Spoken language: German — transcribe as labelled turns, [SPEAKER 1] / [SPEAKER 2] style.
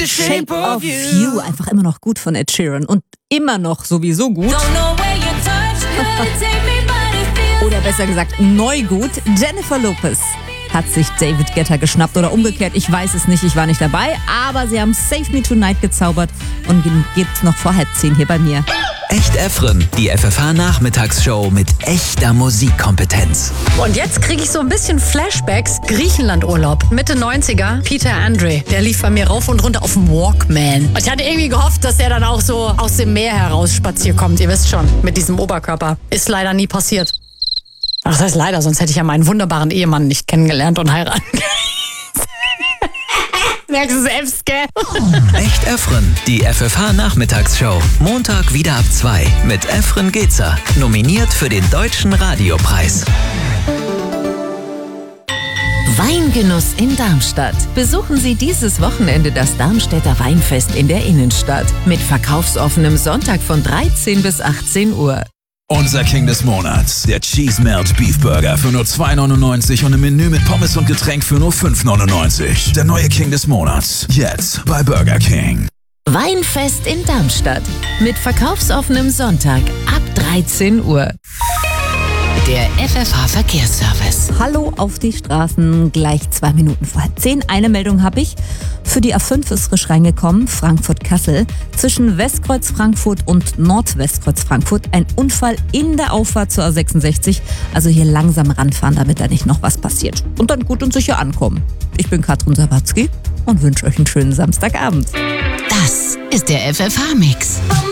[SPEAKER 1] the shape of you.
[SPEAKER 2] Einfach immer noch gut von Ed Sheeran und immer noch sowieso gut. Oder besser gesagt, neu gut. Jennifer Lopez hat sich David Guetta geschnappt oder umgekehrt. Ich weiß es nicht, ich war nicht dabei. Aber sie haben Save Me Tonight gezaubert und geht's noch vor 9:30 hier bei mir.
[SPEAKER 3] Echt Efren, die FFH-Nachmittagsshow mit echter Musikkompetenz.
[SPEAKER 4] Und jetzt kriege ich so ein bisschen Flashbacks. Griechenlandurlaub, Mitte 90er. Peter Andre, der lief bei mir rauf und runter auf dem Walkman. Und ich hatte irgendwie gehofft, dass der dann auch so aus dem Meer heraus spaziert kommt. Ihr wisst schon, mit diesem Oberkörper. Ist leider nie passiert. Ach, das heißt leider, sonst hätte ich ja meinen wunderbaren Ehemann nicht kennengelernt und heiraten. Merkst du selbst, gell?
[SPEAKER 3] Echt Efren, die FFH-Nachmittagsshow. Montag wieder ab 2 mit Efren Gezer. Nominiert für den Deutschen Radiopreis.
[SPEAKER 5] Weingenuss in Darmstadt. Besuchen Sie dieses Wochenende das Darmstädter Weinfest in der Innenstadt. Mit verkaufsoffenem Sonntag von 13 bis 18 Uhr.
[SPEAKER 6] Unser King des Monats, der Cheese Melt Beef Burger für nur 2,99 und im Menü mit Pommes und Getränk für nur 5,99. Der neue King des Monats, jetzt bei Burger King.
[SPEAKER 5] Weinfest in Darmstadt. Mit verkaufsoffenem Sonntag ab 13 Uhr. Der FFH-Verkehrsservice.
[SPEAKER 2] Hallo auf die Straßen, gleich 2 Minuten vor 10. Eine Meldung habe ich. Für die A5 ist frisch reingekommen, Frankfurt-Kassel. Zwischen Westkreuz Frankfurt und Nordwestkreuz Frankfurt ein Unfall in der Auffahrt zur A66. Also hier langsam ranfahren, damit da nicht noch was passiert. Und dann gut und sicher ankommen. Ich bin Katrin Sawatzki und wünsche euch einen schönen Samstagabend.
[SPEAKER 5] Das ist der FFH-Mix.